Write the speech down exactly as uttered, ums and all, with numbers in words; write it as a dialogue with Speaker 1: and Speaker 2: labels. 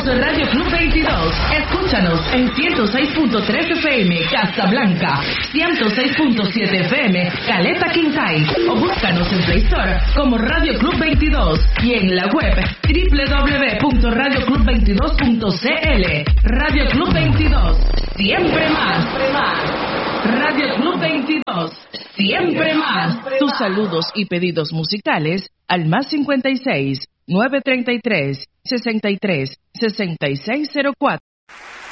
Speaker 1: Radio Club veintidós. Escúchanos en ciento seis punto tres F M Casablanca, ciento seis punto siete F M Caleta Quintay, o búscanos en Play Store como Radio Club veintidós y en la web doble u doble u doble u punto radio club veintidós punto c l. Radio Club veintidós, siempre más. Radio Club veintidós, siempre más. Tus saludos y pedidos musicales al más cincuenta y seis, nueve treinta y tres, sesenta y tres, sesenta y seis cero cuatro.